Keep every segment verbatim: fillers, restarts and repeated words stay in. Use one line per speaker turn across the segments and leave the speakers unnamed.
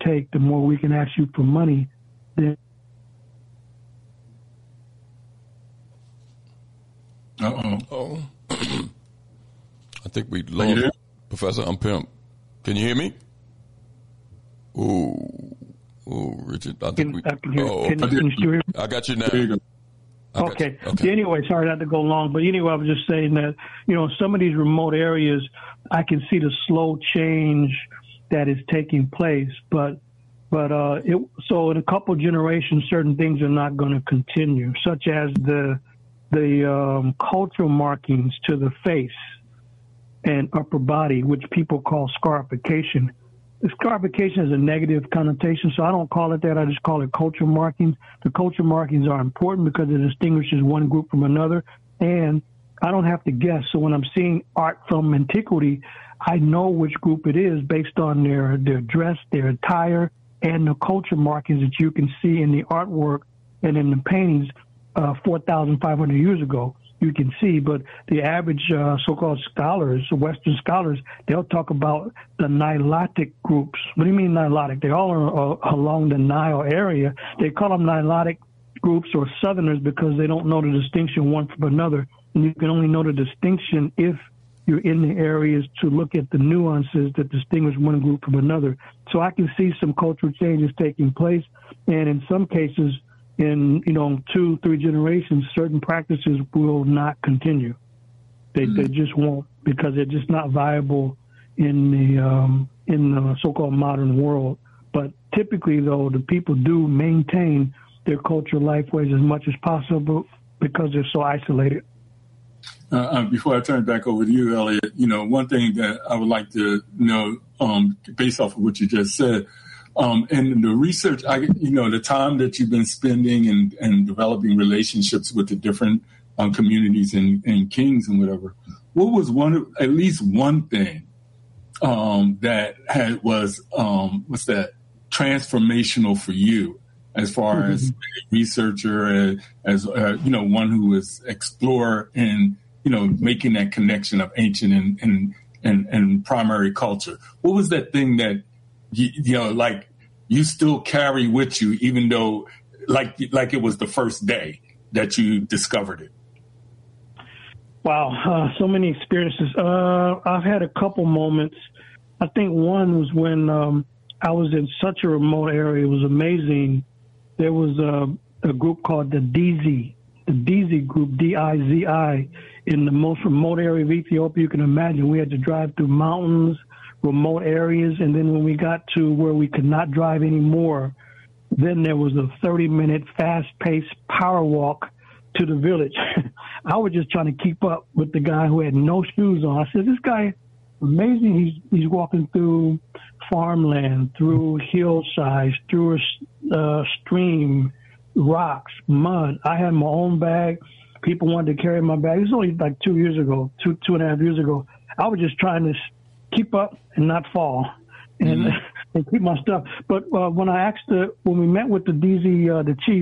take, the more we can ask you for money. Then
Uh-oh.
Oh. I think we lost Professor Umpimp. Can you hear me? Ooh. Ooh, Richard. I think
can,
we.
I can hear,
oh,
can,
okay.
can you still hear me?
I got you now.
There you go.
Okay.
okay.
Anyway, sorry not to go long, but anyway, I was just saying that, you know, some of these remote areas, I can see the slow change that is taking place, but, but, uh, it, so in a couple generations, certain things are not going to continue, such as the, the, um, cultural markings to the face and upper body, which people call scarification. Scarification has a negative connotation, so I don't call it that. I just call it cultural markings. The cultural markings are important because it distinguishes one group from another, and I don't have to guess. So when I'm seeing art from antiquity, I know which group it is based on their, their dress, their attire, and the cultural markings that you can see in the artwork and in the paintings uh, four thousand five hundred years ago. You can see, but the average uh, so-called scholars, Western scholars, they'll talk about the Nilotic groups. What do you mean Nilotic? They all are uh, along the Nile area. They call them Nilotic groups or Southerners because they don't know the distinction one from another. And you can only know the distinction if you're in the areas to look at the nuances that distinguish one group from another. So I can see some cultural changes taking place, and in some cases, in, you know, two, three generations, certain practices will not continue. They mm-hmm. they just won't, because they're just not viable in the um, in the so-called modern world. But typically, though, the people do maintain their cultural lifeways as much as possible because they're so isolated.
Uh, uh, before I turn it back over to you, Elliot, you know, one thing that I would like to know, um, based off of what you just said, Um, and the research, I, you know, the time that you've been spending and, and developing relationships with the different um, communities and, and kings and whatever, what was one, of, at least one thing um, that had, was, um, what's that, transformational for you as far mm-hmm. as a researcher, as, as uh, you know, one who was explorer and, you know, making that connection of ancient and, and, and, and primary culture? What was that thing that, You, you know, like you still carry with you, even though like like it was the first day that you discovered it?
Wow, uh, so many experiences. Uh, I've had a couple moments. I think one was when um, I was in such a remote area. It was amazing. There was a, a group called the D Z, the D Z group, D I Z I, in the most remote area of Ethiopia you can imagine. We had to drive through mountains, remote areas, and then when we got to where we could not drive anymore, then there was a thirty-minute fast-paced power walk to the village. I was just trying to keep up with the guy who had no shoes on. I said, this guy, amazing. He's he's walking through farmland, through hillsides, through a uh, stream, rocks, mud. I had my own bag. People wanted to carry my bag. This was only like two years ago, two two and a half years ago. I was just trying to keep up and not fall, and, mm-hmm. and keep my stuff. But uh, when I asked the, when we met with the D Z, uh, the chief,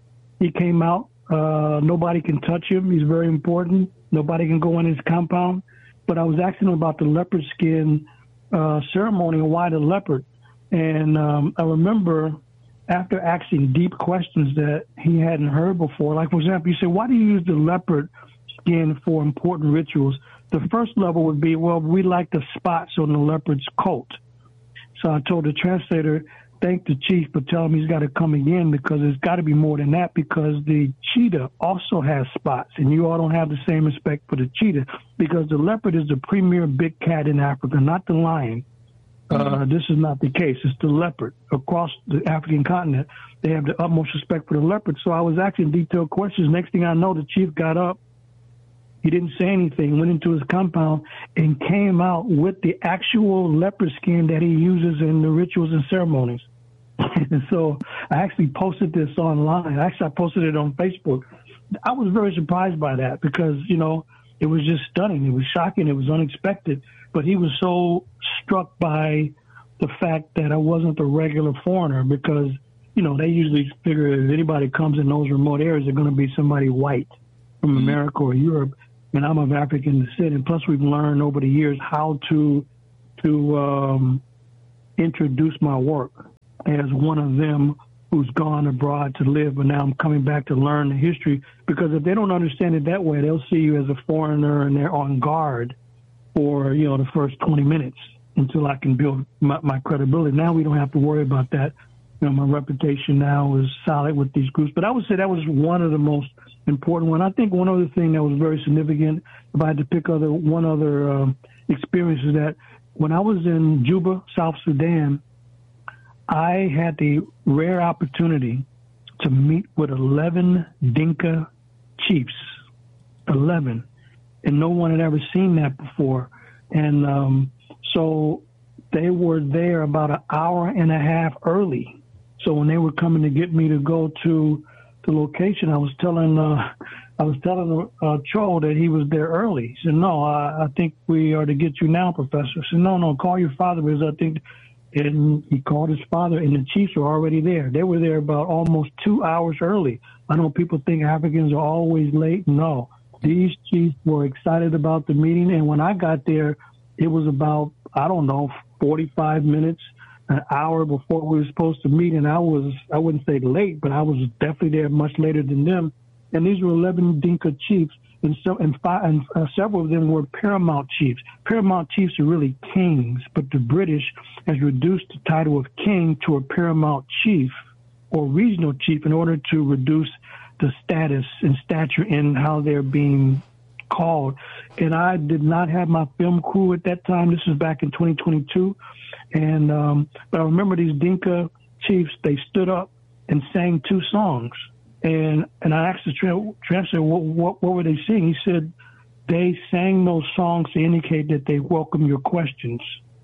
he came out. Uh, nobody can touch him. He's very important. Nobody can go in his compound. But I was asking him about the leopard skin uh, ceremony and why the leopard. And um, I remember after asking deep questions that he hadn't heard before, like, for example, you say, why do you use the leopard skin for important rituals? The first level would be, well, we like the spots on the leopard's coat. So I told the translator, thank the chief, but tell him he's got to come again because there's got to be more than that, because the cheetah also has spots, and you all don't have the same respect for the cheetah, because the leopard is the premier big cat in Africa, not the lion. Mm-hmm. Uh, this is not the case. It's the leopard. Across the African continent, they have the utmost respect for the leopard. So I was asking detailed questions. Next thing I know, the chief got up. He didn't say anything, went into his compound, and came out with the actual leopard skin that he uses in the rituals and ceremonies. And so I actually posted this online. Actually, I posted it on Facebook. I was very surprised by that because, you know, it was just stunning. It was shocking. It was unexpected. But he was so struck by the fact that I wasn't a regular foreigner because, you know, they usually figure if anybody comes in those remote areas, they're going to be somebody white from America or Europe. And I'm of African descent. And plus, we've learned over the years how to to um, introduce my work. as one of them who's gone abroad to live, but now I'm coming back to learn the history. Because if they don't understand it that way, they'll see you as a foreigner and they're on guard for, you know, the first twenty minutes until I can build my, my credibility. Now we don't have to worry about that. You know, my reputation now is solid with these groups. But I would say that was one of the most important one. I think one other thing that was very significant, if I had to pick other one other um, experience, is that when I was in Juba, South Sudan, I had the rare opportunity to meet with eleven Dinka chiefs, eleven, and no one had ever seen that before. And um, so they were there about an hour and a half early. So when they were coming to get me to go to the location, I was telling uh, I was telling uh, Cho that he was there early. He said, "No, I, I think we are to get you now, Professor." I said, "No, no, call your father because I think." And he called his father, and the chiefs were already there. They were there about almost two hours early. I know people think Africans are always late. No, these chiefs were excited about the meeting. And when I got there, it was about, I don't know, forty-five minutes, an hour before we were supposed to meet. And I was, I wouldn't say late, but I was definitely there much later than them. And these were eleven Dinka chiefs. And so, and, five, and uh, several of them were paramount chiefs. Paramount chiefs are really kings, but the British has reduced the title of king to a paramount chief or regional chief in order to reduce the status and stature in how they're being called. And I did not have my film crew at that time. This was back in twenty twenty-two. And um, but I remember these Dinka chiefs, they stood up and sang two songs. And and I asked the tra- translator, what, what, what were they singing? He said, they sang those songs to indicate that they welcome your questions.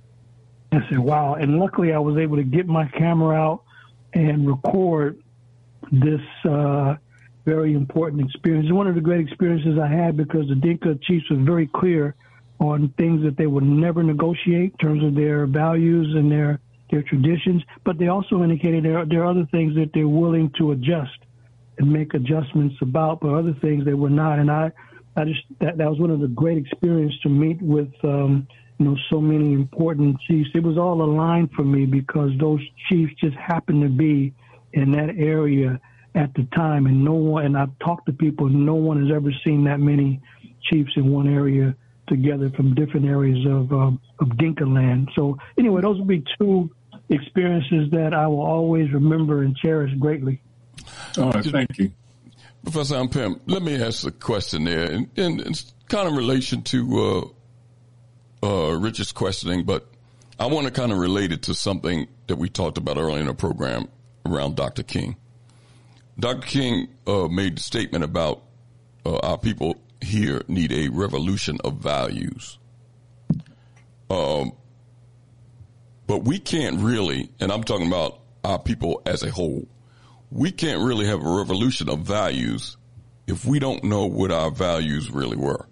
I said, wow. And luckily I was able to get my camera out and record this uh, very important experience. It's one of the great experiences I had because the Dinka chiefs were very clear on things that they would never negotiate in terms of their values and their, their traditions. But they also indicated there, there are other things that they're willing to adjust and make adjustments about, but other things they were not. And I, I just, that, that was one of the great experiences to meet with, um, you know, so many important chiefs. It was all aligned for me because those chiefs just happened to be in that area at the time. And no one, and I've talked to people, no one has ever seen that many chiefs in one area together from different areas of, um, of Dinka land. So anyway, those would be two experiences that I will always remember and cherish greatly.
All right, thank you.
Professor Ampim, let me ask a question there, and, and it's kind of in relation to uh, uh, Richard's questioning, but I want to kind of relate it to something that we talked about earlier in the program around Doctor King. Doctor King uh, made the statement about uh, our people here need a revolution of values. Um, but we can't really, and I'm talking about our people as a whole, we can't really have a revolution of values if we don't know what our values really were.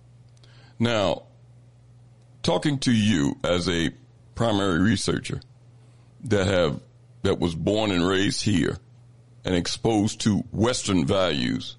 Now, talking to you as a primary researcher that have that was born and raised here and exposed to Western values,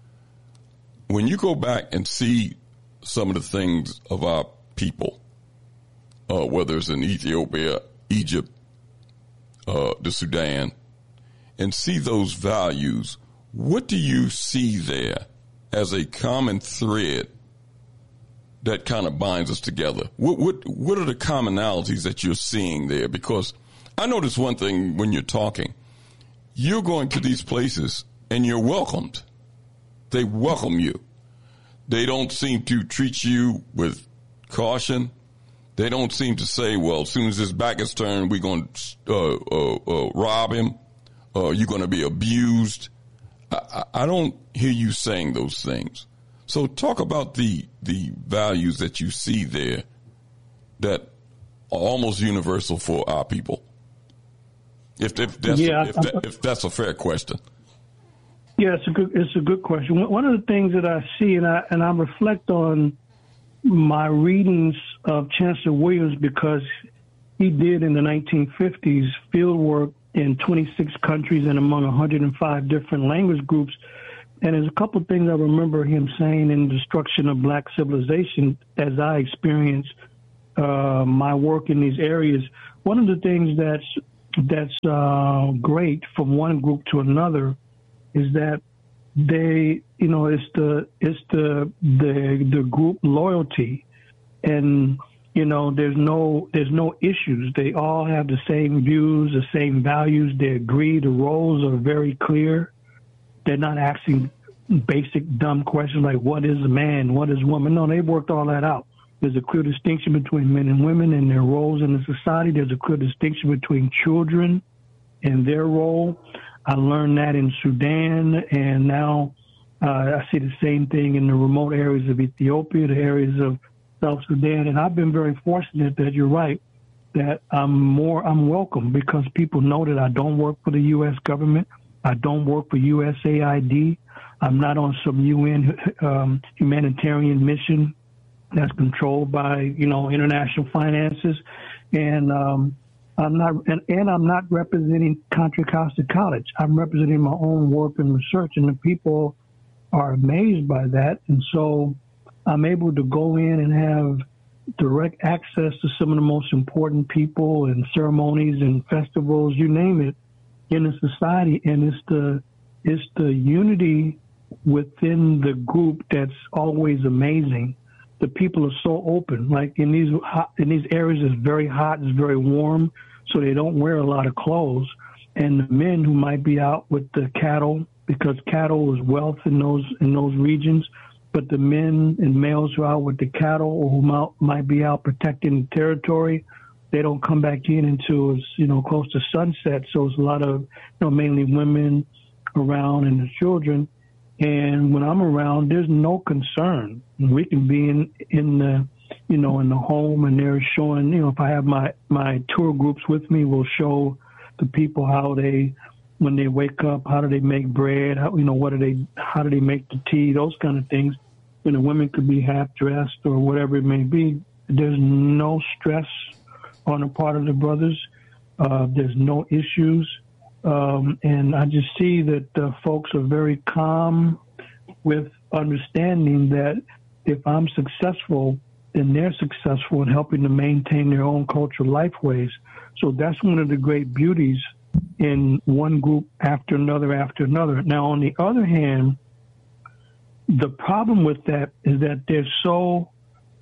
when you go back and see some of the things of our people, uh, whether it's in Ethiopia, Egypt, uh, the Sudan, and see those values, what do you see there as a common thread that kind of binds us together? What what what are the commonalities that you're seeing there? Because I notice one thing when you're talking, you're going to these places and you're welcomed. They welcome you. They don't seem to treat you with caution. They don't seem to say, well, as soon as his back is turned, we're going to uh, uh, uh, rob him. Uh, you're going to be abused. I, I don't hear you saying those things. So talk about the the values that you see there that are almost universal for our people. If if that's
yeah,
if, that, if that's a fair question.
Yeah, it's a good it's a good question. One of the things that I see, and I and I reflect on my readings of Chancellor Williams because he did in the nineteen fifties field work in twenty-six countries and among one hundred five different language groups. And there's a couple of things I remember him saying in Destruction of Black Civilization as I experienced uh, my work in these areas. One of the things that's that's uh, great from one group to another is that they, you know, it's the it's the the the group loyalty, and you know, there's no there's no issues. They all have the same views, the same values. They agree. The roles are very clear. They're not asking basic dumb questions like what is a man, what is a woman. No, they've worked all that out. There's a clear distinction between men and women and their roles in the society. There's a clear distinction between children and their role. I learned that in Sudan, and now uh, I see the same thing in the remote areas of Ethiopia, the areas of South Sudan. And I've been very fortunate that you're right, that I'm more, I'm welcome because people know that I don't work for the U S government. I don't work for U S A I D. I'm not on some U N um, humanitarian mission that's controlled by, you know, international finances. And um, I'm not, and, and I'm not representing Contra Costa College. I'm representing my own work and research, and the people are amazed by that. And so I'm able to go in and have direct access to some of the most important people and ceremonies and festivals, you name it, in the society. And it's the, it's the unity within the group that's always amazing. The people are so open. Like in these hot, in these areas, it's very hot, it's very warm, so they don't wear a lot of clothes. And the men who might be out with the cattle, because cattle is wealth in those in those regions, but the men and males who are out with the cattle or who might, might be out protecting the territory, they don't come back in until it's, you know, close to sunset. So it's a lot of, you know, mainly women around and the children. And when I'm around, there's no concern. We can be in, in the, you know, in the home, and they're showing, you know, if I have my, my tour groups with me, we'll show the people how they, when they wake up, how do they make bread? How, you know, what do they, how do they make the tea? Those kind of things. You know, women could be half dressed or whatever it may be. There's no stress on the part of the brothers. Uh, there's no issues. Um, and I just see that uh, folks are very calm with understanding that if I'm successful, then they're successful in helping to maintain their own cultural lifeways. So that's one of the great beauties in one group after another after another. Now, on the other hand, the problem with that is that they're so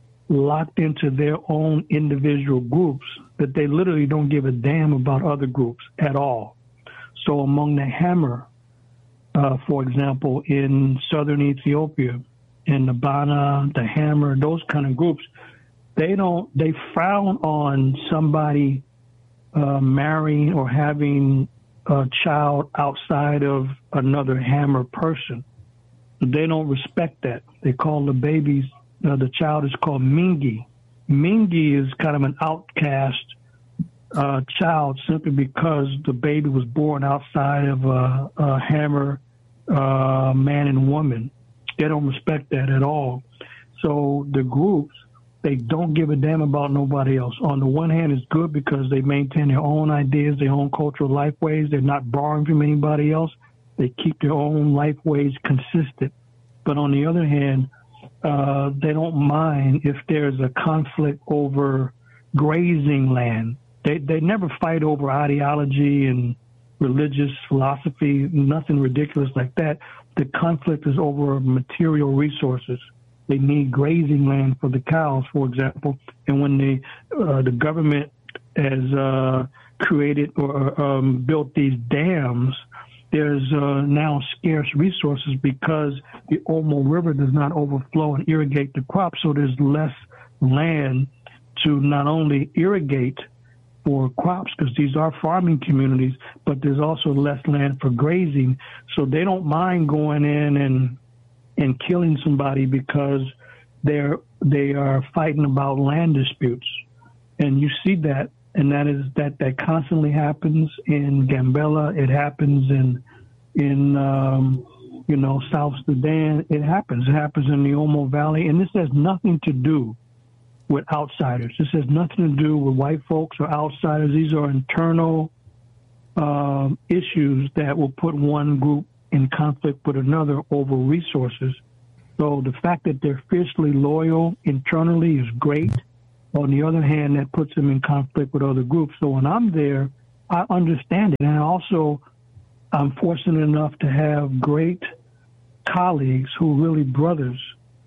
locked into their own individual groups that they literally don't give a damn about other groups at all. So among the Hammer, uh, for example, in southern Ethiopia, in the Bana, the Hammer, those kind of groups, they don't, they frown on somebody uh, marrying or having a child outside of another Hammer person. They don't respect that. They call the babies, uh, the child is called Mingi. Mingi is kind of an outcast Uh, child simply because the baby was born outside of a, a Hammer uh, man and woman. They don't respect that at all. So the groups, they don't give a damn about nobody else. On the one hand, it's good because they maintain their own ideas, their own cultural lifeways. They're not borrowing from anybody else. They keep their own lifeways consistent. But on the other hand, uh, they don't mind if there's a conflict over grazing land. They they never fight over ideology and religious philosophy, nothing ridiculous like that. The conflict is over material resources. They need grazing land for the cows, for example. And when they, uh, the government has uh, created or um, built these dams, there's uh, now scarce resources because the Omo River does not overflow and irrigate the crops. So there's less land to not only irrigate for crops, because these are farming communities, but there's also less land for grazing. So they don't mind going in and and killing somebody because they're they are fighting about land disputes. And you see that, and that is that that constantly happens in Gambela. It happens in in um, you know South Sudan. It happens. It happens in the Omo Valley, and this has nothing to do with outsiders. This has nothing to do with white folks or outsiders. These are internal um, issues that will put one group in conflict with another over resources. So the fact that they're fiercely loyal internally is great. On the other hand, that puts them in conflict with other groups. So when I'm there, I understand it. And also, I'm fortunate enough to have great colleagues who really brothers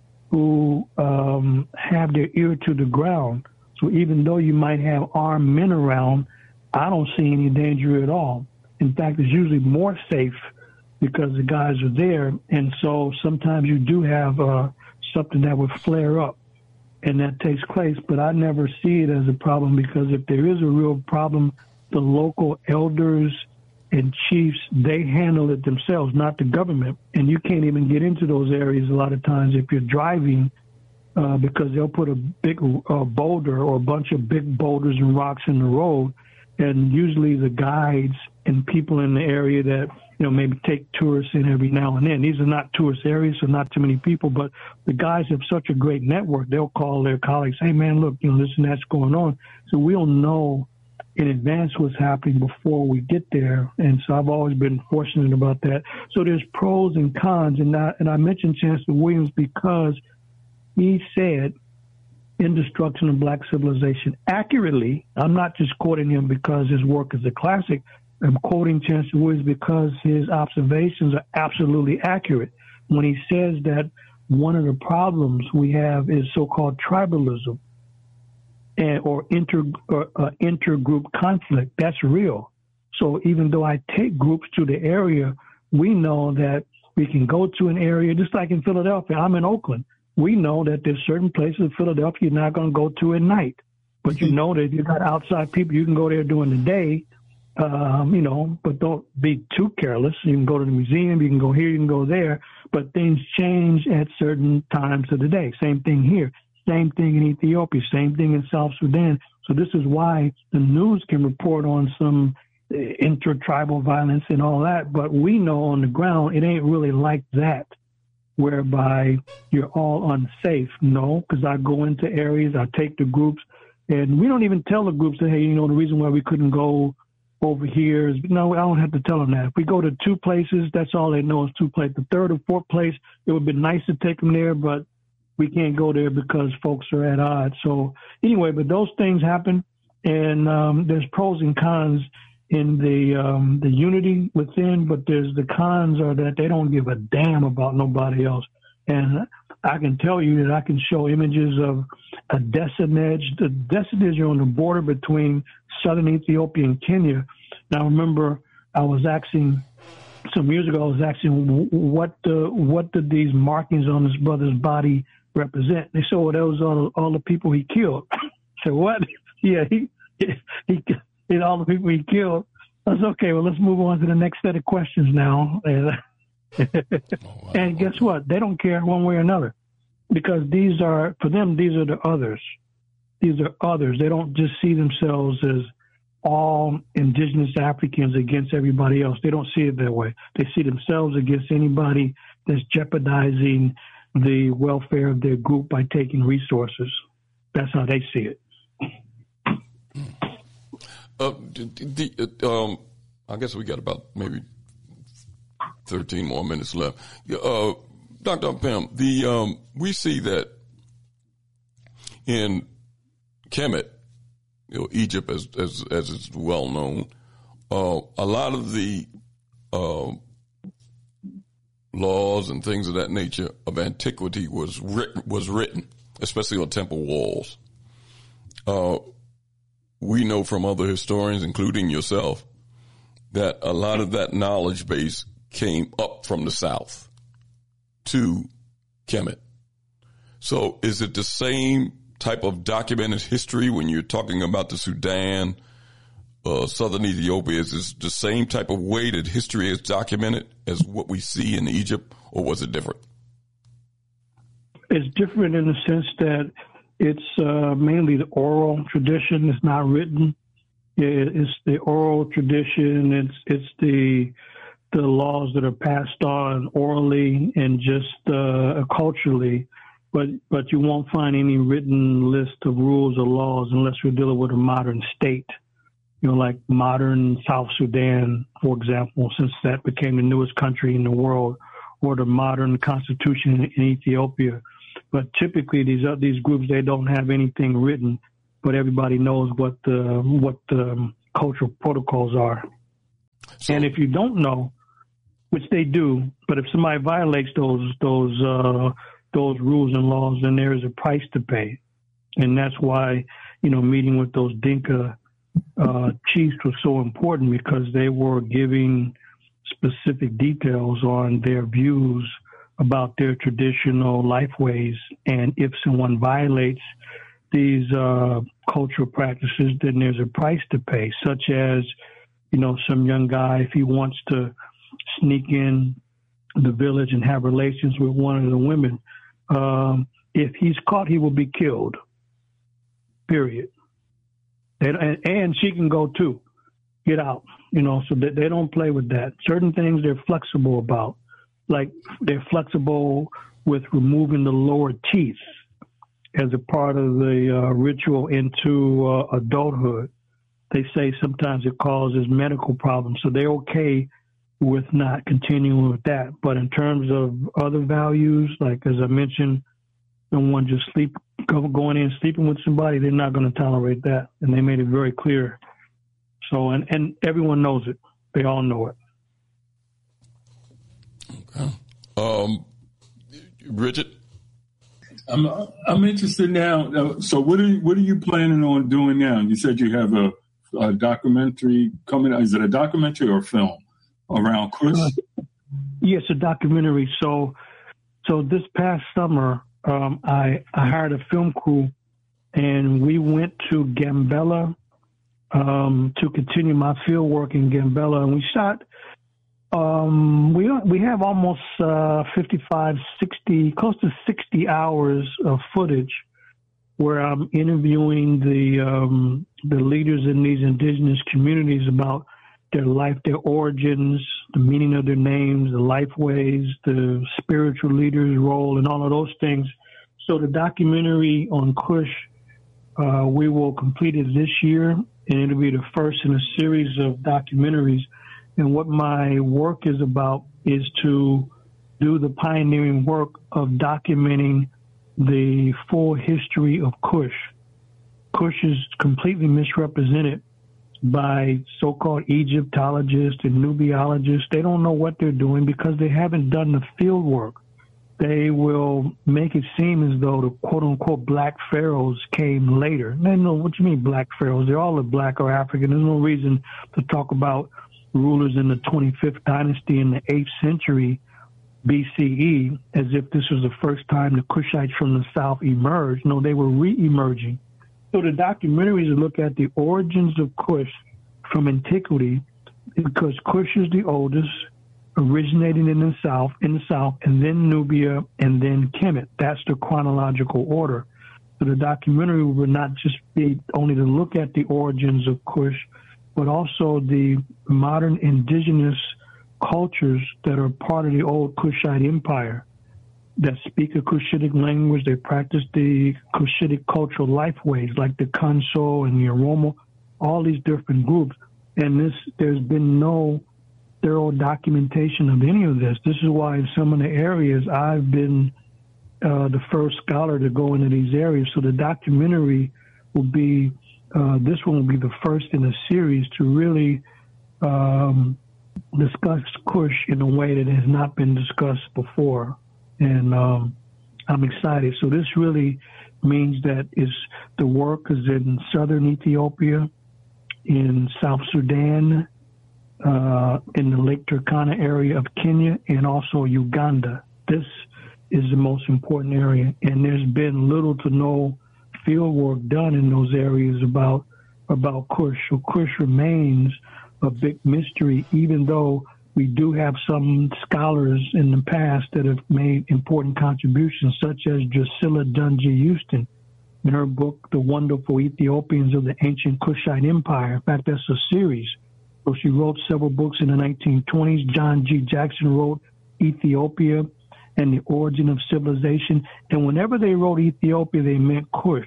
who um, have their ear to the ground. So even though you might have armed men around, I don't see any danger at all. In fact, it's usually more safe because the guys are there. And so sometimes you do have uh, something that would flare up, and that takes place. But I never see it as a problem, because if there is a real problem, the local elders and chiefs, they handle it themselves, not the government. And you can't even get into those areas a lot of times if you're driving, uh, because they'll put a big uh, boulder or a bunch of big boulders and rocks in the road. And usually the guides and people in the area that, you know, maybe take tourists in every now and then. These are not tourist areas, so not too many people, but the guys have such a great network. They'll call their colleagues, hey, man, look, you know, this and that's going on. So we'll know in advance what's happening before we get there. And so I've always been fortunate about that. So there's pros and cons. And I, and I mentioned Chancellor Williams because he said in Destruction of Black Civilization accurately. I'm not just quoting him because his work is a classic. I'm quoting Chancellor Williams because his observations are absolutely accurate when he says that one of the problems we have is so-called tribalism and, or inter or, uh, intergroup conflict. That's real. So even though I take groups to the area, we know that we can go to an area, just like in Philadelphia. I'm in Oakland. We know that there's certain places in Philadelphia you're not going to go to at night. But you know that if you've got outside people, you can go there during the day, um, you know, but don't be too careless. You can go to the museum, you can go here, you can go there, but things change at certain times of the day. Same thing here. Same thing in Ethiopia. Same thing in South Sudan. So this is why the news can report on some intertribal violence and all that, but we know on the ground it ain't really like that, whereby you're all unsafe. No, because I go into areas, I take the groups, and we don't even tell the groups that, hey, you know, the reason why we couldn't go over here is, no, I don't have to tell them that. If we go to two places, that's all they know is two places. The third or fourth place, it would be nice to take them there, but we can't go there because folks are at odds. So anyway, but those things happen, and um, there's pros and cons in the um, the unity within, but there's the cons are that they don't give a damn about nobody else. And I can tell you that I can show images of a Desenedge. The Desenedge are on the border between southern Ethiopia and Kenya. Now, I remember I was asking some years ago, I was asking what the, what did these markings on his brother's body represent? They said, well, that was all, all the people he killed. I said, what? Yeah, he, he, he and all the people he killed. I said, okay, well, let's move on to the next set of questions now. And, oh, wow. And guess what? They don't care one way or another, because these are, for them, these are the others. These are others. They don't just see themselves as all indigenous Africans against everybody else. They don't see it that way. They see themselves against anybody that's jeopardizing the welfare of their group by taking resources. That's how they see it.
Uh, the, the, um, I guess we got about maybe thirteen more minutes left. Uh, Doctor Pim, the um, we see that in Kemet, you know, Egypt, as as as is well known, uh, a lot of the uh, laws and things of that nature of antiquity was written, was written, especially on temple walls. Uh, we know from other historians, including yourself, that a lot of that knowledge base came up from the south to Kemet. So is it the same type of documented history when you're talking about the Sudan, uh, southern Ethiopia? Is it the same type of way that history is documented as what we see in Egypt, or was it different?
It's different in the sense that it's uh, mainly the oral tradition. It's not written. It's the oral tradition. It's it's the the laws that are passed on orally and just uh, culturally, but but you won't find any written list of rules or laws unless we're dealing with a modern state. You know, like modern South Sudan, for example, since that became the newest country in the world, or the modern constitution in Ethiopia. But typically, these uh, these groups, they don't have anything written, but everybody knows what the what the cultural protocols are.
So,
and if you don't know, which they do, but if somebody violates those those uh, those rules and laws, then there is a price to pay, and that's why, you know, meeting with those Dinka uh, chiefs was so important, because they were giving specific details on their views about their traditional lifeways, and if someone violates these uh, cultural practices, then there's a price to pay, such as, you know, some young guy, if he wants to sneak in the village and have relations with one of the women, um, if he's caught, he will be killed, period. And, and, and she can go too, get out, you know, so they, they don't play with that. Certain things they're flexible about, like they're flexible with removing the lower teeth as a part of the uh, ritual into uh, adulthood. They say sometimes it causes medical problems, so they're okay with not continuing with that. But in terms of other values, like as I mentioned, someone just sleep go, going in sleeping with somebody, they're not going to tolerate that, and they made it very clear. So, and, and everyone knows it. They all know it.
Okay. Um, Richard?
I'm I'm interested now. So, what are you, what are you planning on doing now? You said you have a, a documentary coming. Is it a documentary or a film around Kush? Uh,
yes, a documentary. So, so this past summer, um, I I hired a film crew, and we went to Gambella um, to continue my field work in Gambella, and we shot. Um, we we have almost uh, fifty-five, sixty, close to sixty hours of footage where I'm interviewing the um, the leaders in these indigenous communities about their life, their origins, the meaning of their names, the lifeways, the spiritual leaders' role, and all of those things. So the documentary on Kush, uh, we will complete it this year, and it'll be the first in a series of documentaries. And what my work is about is to do the pioneering work of documenting the full history of Kush. Kush is completely misrepresented by so-called Egyptologists and Nubiologists. They don't know what they're doing because they haven't done the field work. They will make it seem as though the quote-unquote black pharaohs came later. They know what you mean black pharaohs. They're all black or African. There's no reason to talk about rulers in the twenty-fifth dynasty in the eighth century B C E as if this was the first time the Kushites from the south emerged. No, they were re-emerging. So the documentaries look at the origins of Kush from antiquity, because Kush is the oldest, originating in the south, in the south, and then Nubia, and then Kemet. That's the chronological order. So the documentary will not just be only to look at the origins of Kush, but also the modern indigenous cultures that are part of the old Kushite empire that speak a Cushitic language. They practice the Cushitic cultural lifeways, like the Kanso and the Oromo, all these different groups. And this, there's been no thorough documentation of any of this. This is why in some of the areas I've been uh, the first scholar to go into these areas. So the documentary will be Uh, this one will be the first in a series to really um, discuss Kush in a way that has not been discussed before. And um, I'm excited. So this really means that is the work is in southern Ethiopia, in South Sudan, uh, in the Lake Turkana area of Kenya, and also Uganda. This is the most important area. And there's been little to no field work done in those areas about about Kush. So Kush remains a big mystery, even though we do have some scholars in the past that have made important contributions, such as Drusilla Dunjee Houston in her book, The Wonderful Ethiopians of the Ancient Kushite Empire. In fact, that's a series. So she wrote several books in the nineteen twenties. John G. Jackson wrote Ethiopia and the Origin of Civilization. And whenever they wrote Ethiopia, they meant Kush.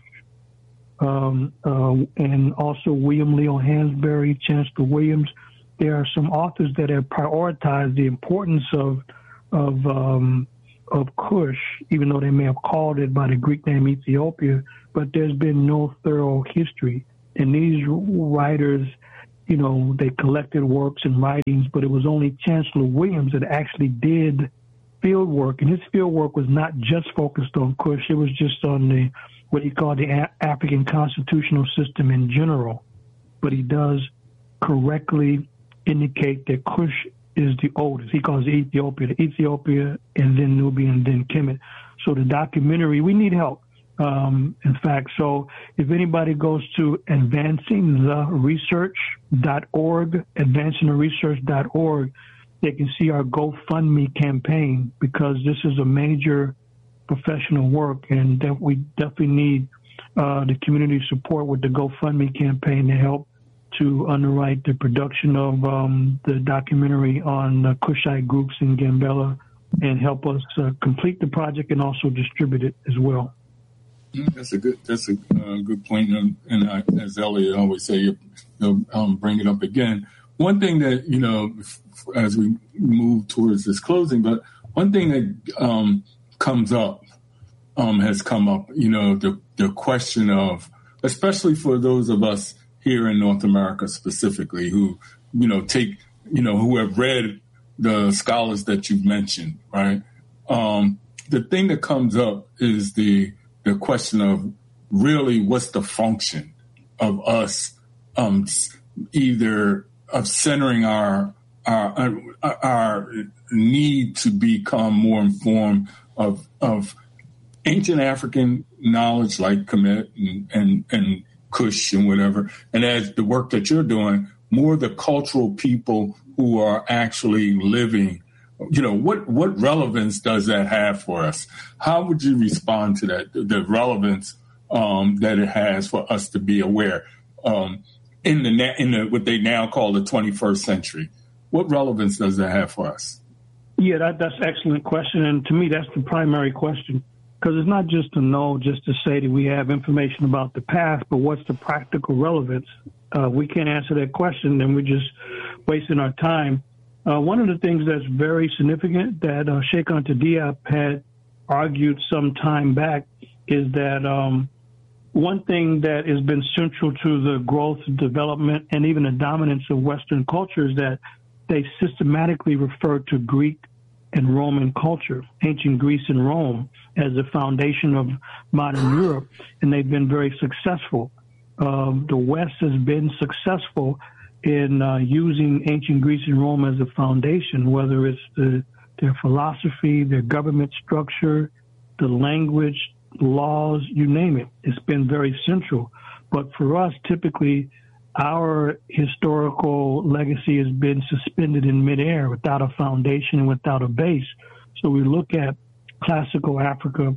Um, uh, and also William Leo Hansberry, Chancellor Williams. There are some authors that have prioritized the importance of of um, of Kush, even though they may have called it by the Greek name Ethiopia, but there's been no thorough history. And these writers you know, they collected works and writings, but it was only Chancellor Williams that actually did field work. And his field work was not just focused on Kush. It was just on the what he called the A- African constitutional system in general. But he does correctly indicate that Kush is the oldest. He calls it Ethiopia, the Ethiopia, and then Nubia, and then Kemet. So the documentary, we need help. Um, in fact, so if anybody goes to advancing the research dot org, advancing the research dot org, they can see our GoFundMe campaign, because this is a major professional work, and that we definitely need uh, the community support with the GoFundMe campaign to help to underwrite the production of um, the documentary on uh, Kushite groups in Gambela, and help us uh, complete the project and also distribute it as well.
That's a good. That's a uh, good point, and, and I, as Elliot always say, you, you'll um, bring it up again. One thing that, you know, as we move towards this closing, but one thing that um, comes up um, has come up. You know, the the question of, especially for those of us here in North America specifically, who you know take you know who have read the scholars that you've mentioned, right? Um, the thing that comes up is the the question of really what's the function of us um, either of centering our, our our need to become more informed of of ancient African knowledge like Kemet and, and, and Kush and whatever, and as the work that you're doing, more the cultural people who are actually living. You know, what, what relevance does that have for us? How would you respond to that, the relevance um, that it has for us to be aware um, in the in the what they now call the twenty-first century? What relevance does that have for us?
Yeah, that, that's an excellent question. And to me, that's the primary question, because it's not just to know, just to say that we have information about the past, but what's the practical relevance? Uh, we can't answer that question, and we're just wasting our time. Uh, one of the things that's very significant that uh, Cheikh Anta Diop had argued some time back is that um, one thing that has been central to the growth, development, and even the dominance of Western culture is that they systematically refer to Greek and Roman culture, ancient Greece and Rome, as the foundation of modern Europe, and they've been very successful. Uh, the West has been successful in uh, using ancient Greece and Rome as a foundation, whether it's the, their philosophy, their government structure, the language, laws, you name it. It's been very central. But for us, typically, our historical legacy has been suspended in midair without a foundation and without a base. So we look at classical Africa.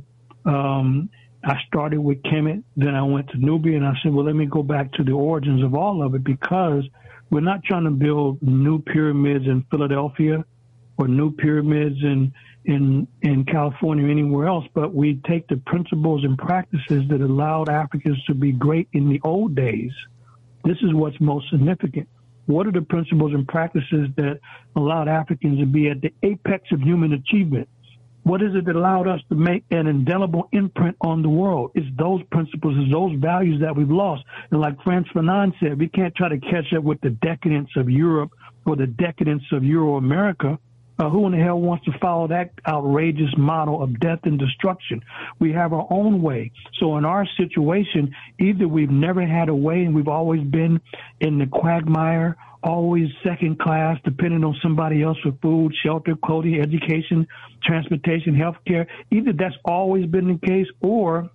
Um, I started with Kemet, then I went to Nubia, and I said, well, let me go back to the origins of all of it, because we're not trying to build new pyramids in Philadelphia or new pyramids in, in, in California or anywhere else, but we take the principles and practices that allowed Africans to be great in the old days. This is what's most significant. What are the principles and practices that allowed Africans to be at the apex of human achievement? What is it that allowed us to make an indelible imprint on the world? It's those principles, it's those values that we've lost. And like Frantz Fanon said, we can't try to catch up with the decadence of Europe or the decadence of Euro-America. Uh, who in the hell wants to follow that outrageous model of death and destruction? We have our own way. So in our situation, either we've never had a way and we've always been in the quagmire, always second class, depending on somebody else for food, shelter, clothing, education, transportation, healthcare. Either that's always been the case, or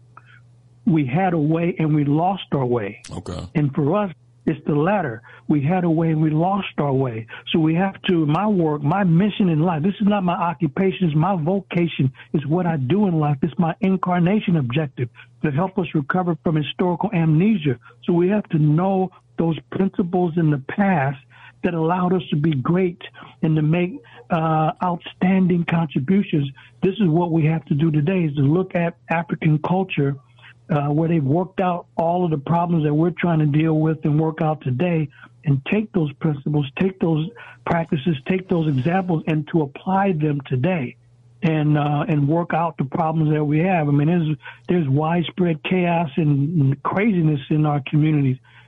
we had a way and we lost our way. Okay. And for us, it's the latter. We had a way and we lost our way. So we have to, my work, my mission in life, this is not my occupation, it's my vocation, it's what I do in life. It's my incarnation objective to help us recover from historical amnesia. So we have to know those principles in the past that allowed us to be great and to make uh, outstanding contributions. This is what we have to do today, is to look at African culture Uh, where they've worked out all of the problems that we're trying to deal with and work out today, and take those principles, take those practices, take those examples, and to apply them today, and uh, and work out the problems that we have. I mean, there's there's widespread chaos and craziness in our communities,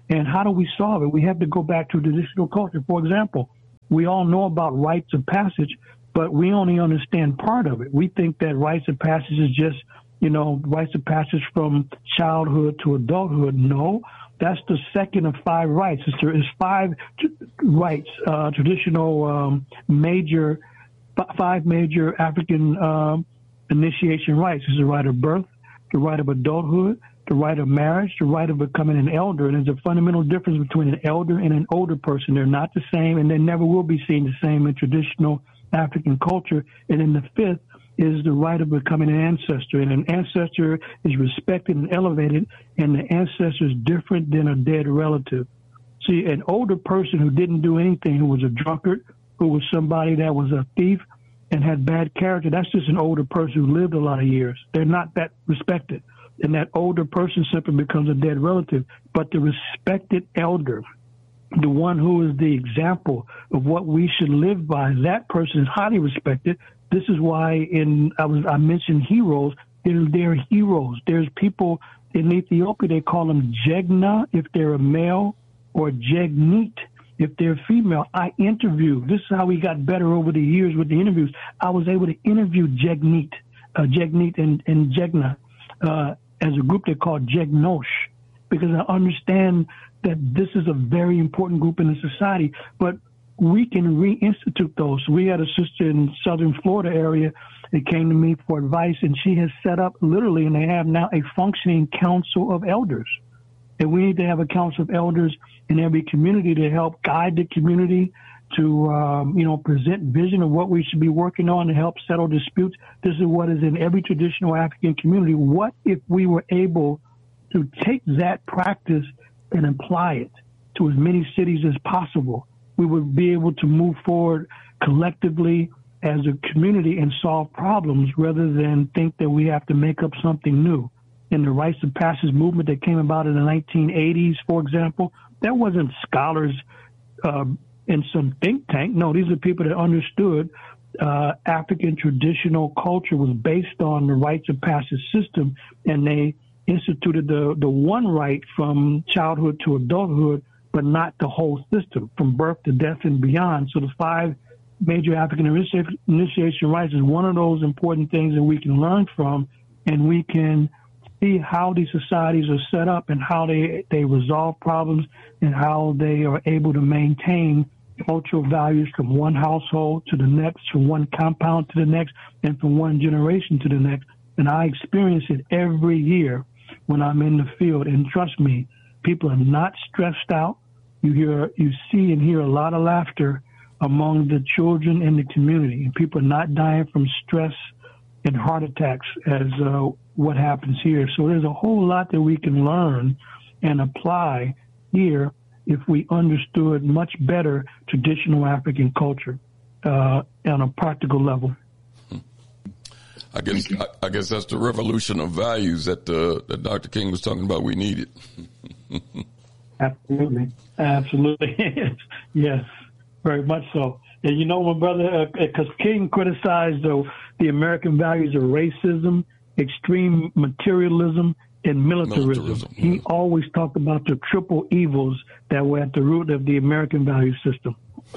And how do we solve it? We have to go back to traditional culture. For example, we all know about rites of passage, but we only understand part of it. We think that rites of passage is just, you know, rites of passage from childhood to adulthood. No, that's the second of five rites. There is five t- rites, uh, traditional um, major, f- five major African um, initiation rites. There's the rite of birth, the rite of adulthood, the rite of marriage, the rite of becoming an elder. And there's a fundamental difference between an elder and an older person. They're not the same, and they never will be seen the same in traditional African culture. And then the fifth is the rite of becoming an ancestor. And an ancestor is respected and elevated, and the ancestor is different than a dead relative. See, an older person who didn't do anything, who was a drunkard, who was somebody that was a thief and had bad character, that's just an older person who lived a lot of years. They're not that respected. And that older person simply becomes a dead relative. But the respected elder, the one who is the example of what we should live by, that person is highly respected. This is why in I was I mentioned heroes. There, there are heroes. There's people in Ethiopia, they call them Jegna if they're a male, or Jegnit if they're female. I interview. This is how we got better over the years with the interviews. I was able to interview Jegnit, uh, Jegnit and, and Jegna. Uh, as a group they call Jegnosh, because I understand that this is a very important group in the society, but we can reinstitute those. We had a sister in southern Florida area that came to me for advice, and she has set up literally, and they have now a functioning council of elders. And we need to have a council of elders in every community to help guide the community, to, um, you know, present vision of what we should be working on to help settle disputes. This is what is in every traditional African community. What if we were able to take that practice and apply it to as many cities as possible? We would be able to move forward collectively as a community and solve problems rather than think that we have to make up something new. In the rites of passage movement that came about in the nineteen eighties, for example, that wasn't scholars uh, in some think tank. No, these are people that understood uh, African traditional culture was based on the rites of passage system, and they instituted the, the one rite from childhood to adulthood, but not the whole system, from birth to death and beyond. So the five major African initiation rites is one of those important things that we can learn from, and we can see how these societies are set up and how they, they resolve problems and how they are able to maintain cultural values from one household to the next, from one compound to the next, and from one generation to the next. And I experience it every year when I'm in the field. And trust me, people are not stressed out. You hear, you see and hear a lot of laughter among the children in the community, and people are not dying from stress and heart attacks as uh, what happens here. So there's a whole lot that we can learn and apply here if we understood much better traditional African culture uh, on a practical level.
I guess I, I guess that's the revolution of values that uh, that Doctor King was talking about. We needed.
Absolutely, absolutely, yes, very much so. And you know, my brother, because uh, King criticized uh, the American values of racism, extreme materialism, and militarism. militarism yeah. He always talked about the triple evils that were at the root of the American value system.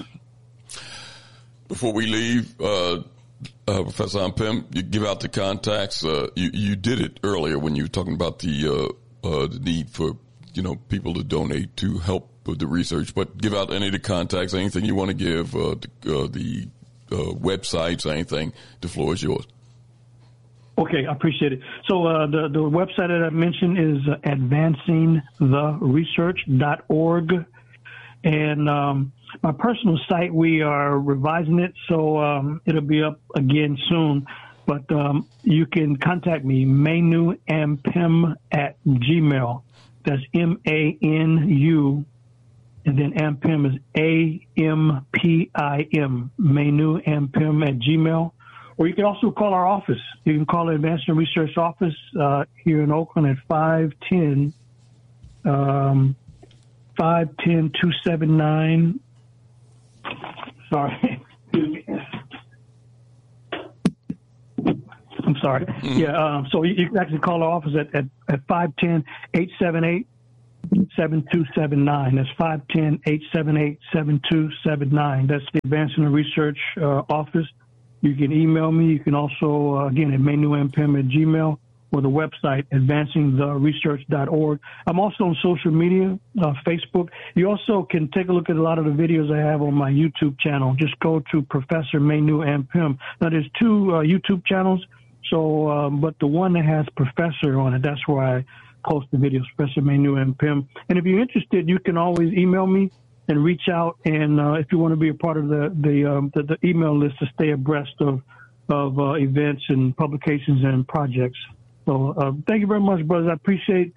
Before we leave, uh, uh, Professor Ampem, you give out the contacts. Uh, you, you did it earlier when you were talking about the, uh, uh, the need for, you know, people to donate to help with the research, but give out any of the contacts, anything you want to give, uh, the, uh, the uh, websites, anything. The floor is yours.
Okay, I appreciate it. So uh, the, the website that I mentioned is uh, advancing the research dot org. And um, my personal site, we are revising it, so um, it'll be up again soon. But um, you can contact me, Manu Ampim at Gmail. That's M A N U, and then Ampim is A M P I M, Manu Ampim at Gmail. Or you can also call our office. You can call the Advancing Research office uh, here in Oakland at five ten, um, five ten, two seven nine. Sorry. I'm sorry. Mm-hmm. Yeah, um, so you, you can actually call our office at, at, at five ten, eight seven eight, seven two seven nine. That's five one zero, eight seven eight, seven two seven nine. That's the Advancing the Research uh, office. You can email me. You can also, uh, again, at maynewampim at Gmail, or the website, advancing the research dot org. I'm also on social media, uh, Facebook. You also can take a look at a lot of the videos I have on my YouTube channel. Just go to Professor Maynew Ampim. Now, there's two uh, YouTube channels, so um, but the one that has Professor on it, that's where I post the videos, Professor Maynew Ampim. And if you're interested, you can always email me and reach out. And uh, if you want to be a part of the the, um, the, the email list to stay abreast of, of uh, events and publications and projects. So uh, thank you very much, brothers. I appreciate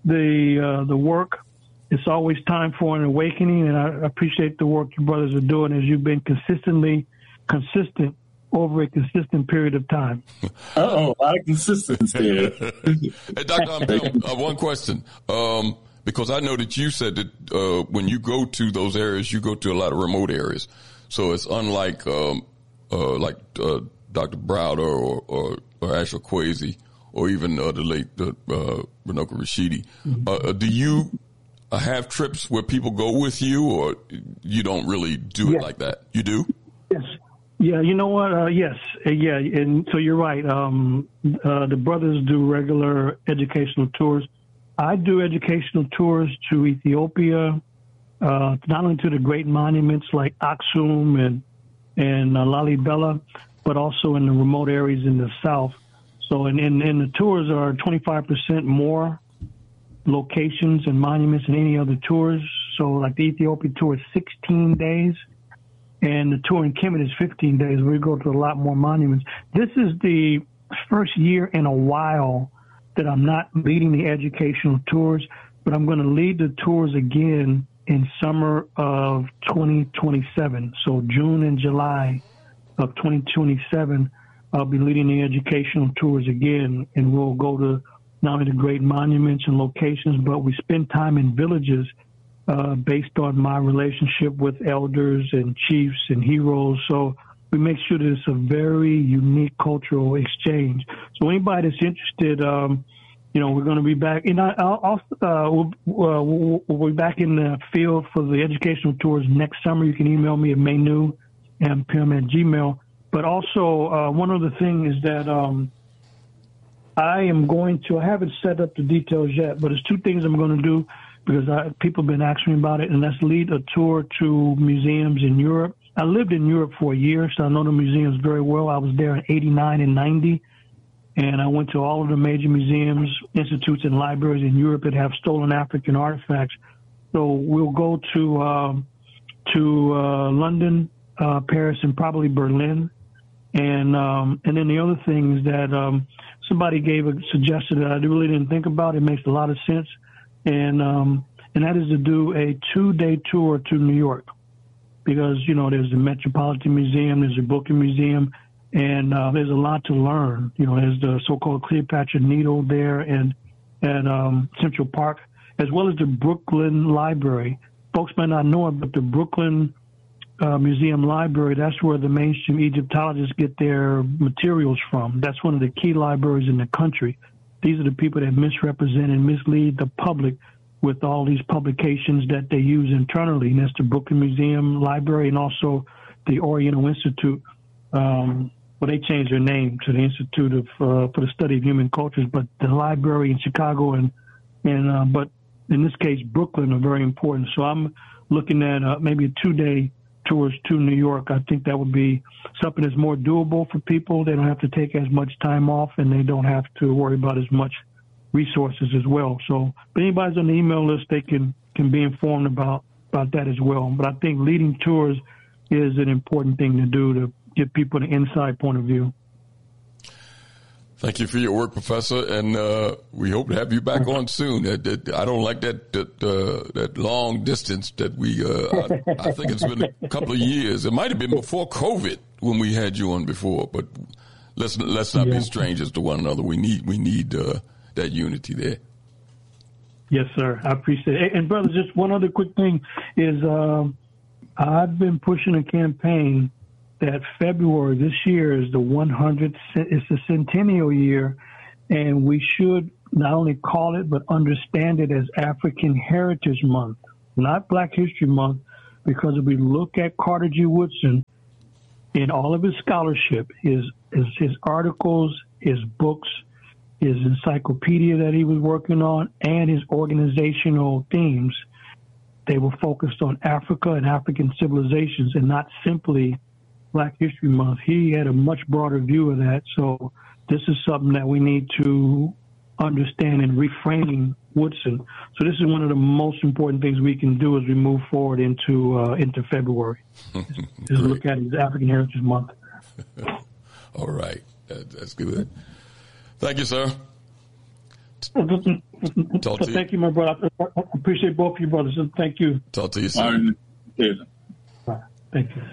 the uh, the work. It's always time for an awakening, and I appreciate the work you brothers are doing as you've been consistently consistent over a consistent period of time.
Uh-oh, a lot of consistency.
Hey, Doctor Ampim, uh, one question. Um, because I know that you said that uh, when you go to those areas, you go to a lot of remote areas. So it's unlike um, uh, like uh, Doctor Browder or, or, or Ashur Kwesi, or even uh, the late uh, uh, Runoko Rashidi. Mm-hmm. Uh, do you uh, have trips where people go with you, or you don't really do
yes.
it like that? You do?
Yes. Yeah, you know what? Uh, yes. Uh, yeah, and so you're right. Um, uh, the brothers do regular educational tours. I do educational tours to Ethiopia, uh, not only to the great monuments like Aksum and, and uh, Lalibela, but also in the remote areas in the south. So, and, and, and the tours are twenty-five percent more locations and monuments than any other tours. So, like the Ethiopia tour is sixteen days, and the tour in Kemet is fifteen days. We go to a lot more monuments. This is the first year in a while that I'm not leading the educational tours, but I'm going to lead the tours again in summer of twenty twenty-seven. So, June and July of twenty twenty-seven. I'll be leading the educational tours again, and we'll go to not only the great monuments and locations, but we spend time in villages uh, based on my relationship with elders and chiefs and heroes. So we make sure that it's a very unique cultural exchange. So anybody that's interested, um, you know, we're going to be back. And I, I'll, uh, we'll, uh, we'll, we'll be back in the field for the educational tours next summer. You can email me at maynew ampim at gmail. But also, uh, one other thing is that um, I am going to, I haven't set up the details yet, but there's two things I'm going to do because I, people have been asking me about it, and that's lead a tour to museums in Europe. I lived in Europe for a year, so I know the museums very well. I was there in eighty-nine and ninety, and I went to all of the major museums, institutes, and libraries in Europe that have stolen African artifacts. So we'll go to, uh, to uh, London, uh, Paris, and probably Berlin. And um, and then the other thing is that um, somebody gave a suggestion that I really didn't think about. It makes a lot of sense, and um, and that is to do a two-day tour to New York, because you know there's the Metropolitan Museum, there's the Brooklyn Museum, and uh, there's a lot to learn. You know, there's the so-called Cleopatra Needle there, and at um, Central Park, as well as the Brooklyn Library. Folks might not know it, but the Brooklyn Uh, Museum Library, that's where the mainstream Egyptologists get their materials from. That's one of the key libraries in the country. These are the people that misrepresent and mislead the public with all these publications that they use internally. And that's the Brooklyn Museum Library and also the Oriental Institute. Um, well, they changed their name to the Institute of uh, for the Study of Human Cultures, but the library in Chicago and, and uh, but in this case, Brooklyn are very important. So I'm looking at uh, maybe a two-day tours to New York. I think that would be something that's more doable for people. They don't have to take as much time off, and they don't have to worry about as much resources as well. So if anybody's on the email list, they can, can be informed about, about that as well. But I think leading tours is an important thing to do to give people an inside point of view.
Thank you for your work, Professor, and uh, we hope to have you back on soon. I, I don't like that that, uh, that long distance that we. Uh, I, I think it's been a couple of years. It might have been before COVID when we had you on before, but let's let's not yeah. be strangers to one another. We need we need uh, that unity there.
Yes, sir. I appreciate it. And brother, just one other quick thing is uh, I've been pushing a campaign that February this year is the one hundredth, it's the centennial year, and we should not only call it, but understand it as African Heritage Month, not Black History Month, because if we look at Carter G. Woodson in all of his scholarship, his, his, his articles, his books, his encyclopedia that he was working on, and his organizational themes, they were focused on Africa and African civilizations and not simply Black History Month. He had a much broader view of that. So this is something that we need to understand in reframing Woodson. So this is one of the most important things we can do as we move forward into uh, into February. is look at it as African Heritage Month.
All right. That, that's good. Thank you, sir.
Talk to thank you. you, my brother. I appreciate both of you, brothers. Thank you.
Talk to you soon.
Right. Thank you.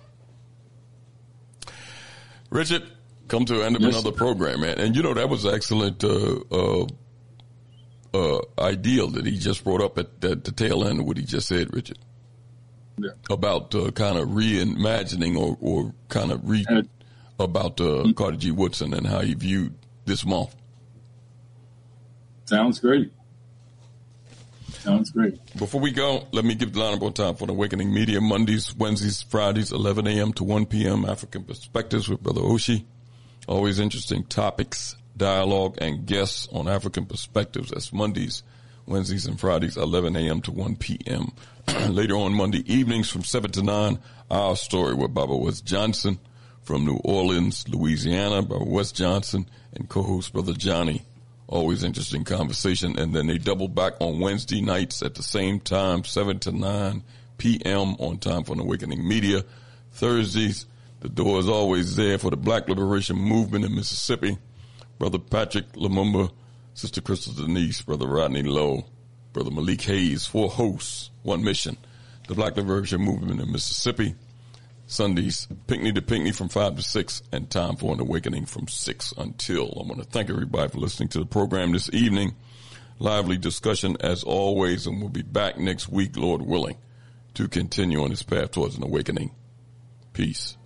Richard, come to the end of yes. another program, man. And, you know, that was an excellent uh, uh, uh, ideal that he just brought up at, at the tail end of what he just said, Richard, yeah. about uh, kind of reimagining or, or kind of re about uh, mm-hmm. Carter G. Woodson and how he viewed this month.
Sounds great. Sounds great.
Before we go, let me give the line one more time for the Awakening Media, Mondays, Wednesdays, Fridays, eleven a.m. to one p.m. African Perspectives with Brother Oshi. Always interesting topics, dialogue, and guests on African Perspectives. That's Mondays, Wednesdays, and Fridays, eleven a.m. to one p.m. Later on Monday evenings from seven to nine, Our Story with Baba Wes Johnson from New Orleans, Louisiana, Baba Wes Johnson, and co-host Brother Johnny. Always interesting conversation. And then they double back on Wednesday nights at the same time, seven to nine p.m. on Time for the Awakening Media. Thursdays, the door is always there for the Black Liberation Movement in Mississippi. Brother Patrick Lumumba, Sister Crystal Denise, Brother Rodney Lowe, Brother Malik Hayes, four hosts, one mission. The Black Liberation Movement in Mississippi. Sundays, Pinckney to Pinckney from five to six, and Time for an Awakening from six until. I want to thank everybody for listening to the program this evening. Lively discussion as always, and we'll be back next week, Lord willing, to continue on this path towards an awakening. Peace.